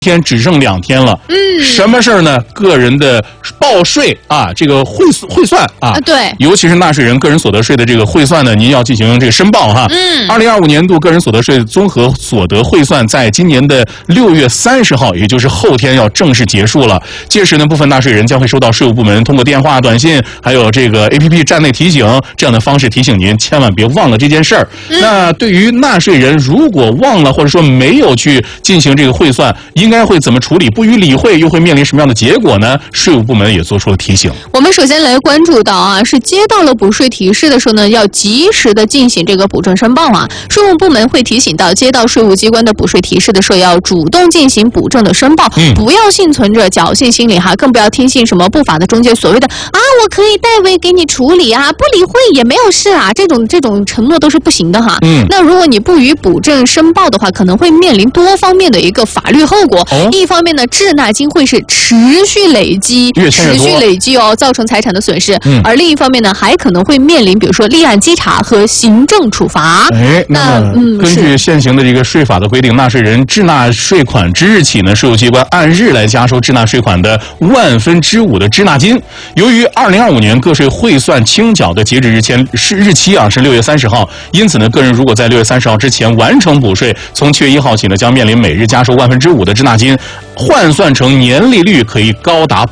天只剩2天了，什么事儿呢？个人的报税啊，这个汇算啊， 对， 尤其是纳税人个人所得税的这个汇算呢，您要进行这个申报哈。2025年度个人所得税综合所得汇算在今年的6月30号，也就是后天要正式结束了。届时呢，部分纳税人将会收到税务部门通过电话、短信，还有这个 APP 站内提醒这样的方式提醒您，千万别忘了这件事儿。那对于纳税人如果忘了或者说没有去进行这个汇算，应该会怎么处理？不予理会又会面临什么样的结果呢？税务部门也做出了提醒。 我们首先来关注到啊，是接到了补税提示的时候呢，要及时的进行这个补正申报啊。税务部门会提醒到，接到税务机关的补税提示的时候，要主动进行补正的申报，不要幸存着侥幸心理哈，更不要听信什么不法的中介所谓的啊，我可以代为给你处理啊，不理会也没有事啊，这种承诺都是不行的哈。那如果你不予补正申报的话，可能会面临多方面的一个法律后果。一方面呢，滞纳金会是持续累积哦，造成财产的损失。而另一方面呢，还可能会面临比如说立案稽查和行政处罚。 那根据现行的这个税法的规定，纳税人滞纳税款之日起呢，税务机关按日来加收滞纳税款的5/1000的滞纳金。由于2025年个税汇算清缴的截止日期啊是6月30号，因此呢，个人如果在6月30号之前完成补税，从7月1号起呢，将面临每日加收5/10的滞纳金，换算成年利率可以高达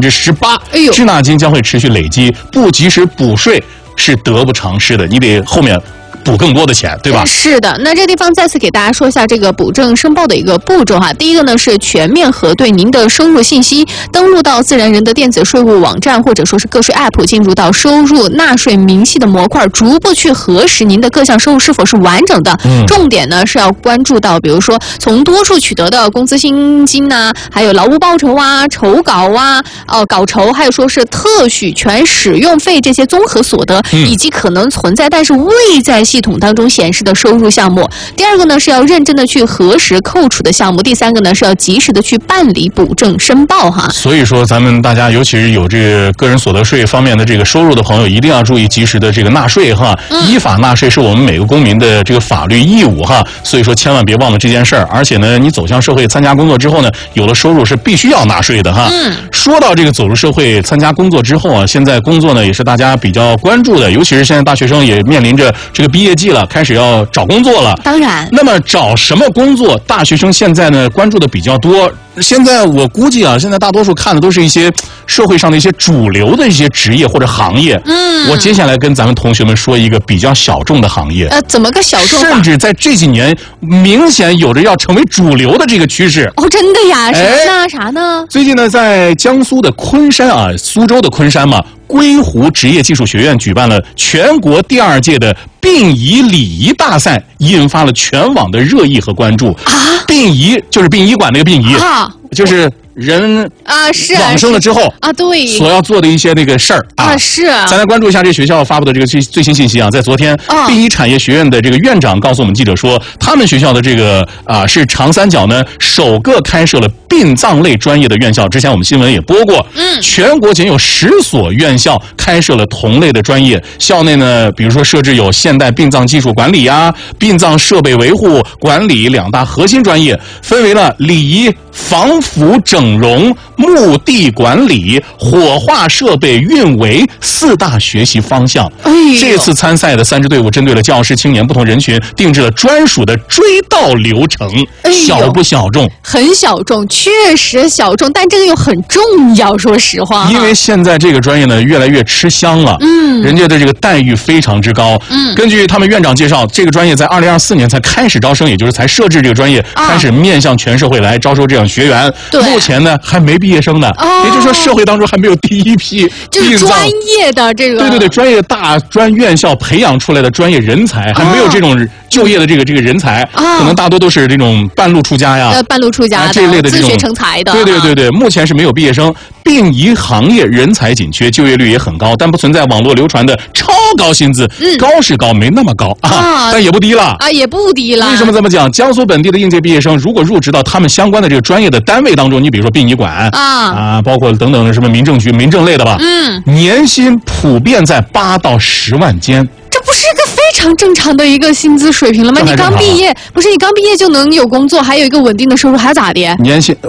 18%。滞纳金将会持续累积，不及时补税是得不偿失的，你得后面补更多的钱，对吧？ 是的，那这地方再次给大家说一下这个补正申报的一个步骤哈。第一个呢是全面核对您的收入信息，登录到自然人的电子税务网站或者说是个税 App， 进入到收入纳税明细的模块，逐步去核实您的各项收入是否是完整的。重点呢是要关注到，比如说从多数取得的工资薪金呐，还有劳务报酬啊、酬稿啊、稿酬，还有说是特许权使用费这些综合所得，以及可能存在但是未在系统当中显示的收入项目。第二个呢是要认真的去核实扣除的项目。第三个呢是要及时的去办理补正申报哈。 所以说咱们大家尤其是有这个个人所得税方面的这个收入的朋友，一定要注意及时的这个纳税哈。依法纳税是我们每个公民的这个法律义务哈。所以说千万别忘了这件事儿。而且呢，你走向社会参加工作之后呢，有了收入是必须要纳税的哈。说到这个走入社会参加工作之后啊，现在工作呢也是大家比较关注的，尤其是现在大学生也面临着这个毕业季了，开始要找工作了。 当然， 那么找什么工作，大学生现在呢关注的比较多。现在我估计啊，现在大多数看的都是一些社会上的一些主流的一些职业或者行业。我接下来跟咱们同学们说一个比较小众的行业。 怎么个小众法？ 甚至在这几年明显有着要成为主流的这个趋势。 真的呀？啥呢？ 最近呢，在江苏的昆山啊，苏州的昆山嘛，归湖职业技术学院举办了全国第2届的殡仪礼仪大赛，引发了全网的热议和关注。殡仪就是殡仪馆那个殡仪，就是人往生了之后对， 所要做的一些那个事儿咱来关注一下这学校发布的这个最新信息啊。在昨天，殡仪产业学院的这个院长告诉我们记者说，他们学校的这个是长三角呢首个开设了殡葬类专业的院校。之前我们新闻也播过，全国仅有10所院校开设了同类的专业。校内呢，比如说设置有现代殡葬技术管理啊、殡葬设备维护管理2大核心专业，分为了礼仪、防腐整容、墓地管理、火化设备运维4大学习方向。这次参赛的3支队伍针对了教师、青年不同人群，定制了专属的追悼流程。小不小众？ 很小众，确实小众，但这个又很重要。说实话， 因为现在这个专业呢越来越吃香了，人家的这个待遇非常之高。根据他们院长介绍，这个专业在2024年才开始招生，也就是才设置这个专业，开始面向全社会来招收这样学员。目前呢还没毕业生呢，也就是说社会当中还没有第一批就是专业的这个对专业大专院校培养出来的专业人才，还没有这种就业的这个人才，可能大多都是这种半路出家呀， 半路出家的这一类的这种自学成才的。 对，目前是没有毕业生。殡仪行业人才紧缺，就业率也很高，但不存在网络流传的超高薪资。高是高，没那么高但也不低了也不低了。 为什么这么讲？江苏本地的应届毕业生如果入职到他们相关的这个专业的单位当中，你比如说殡仪馆包括等等的什么民政局、民政类的吧，年薪普遍在8到10万间。 不是个非常正常的一个薪资水平了吗？你刚毕业，不是你刚毕业就能有工作，还有一个稳定的收入，还咋的？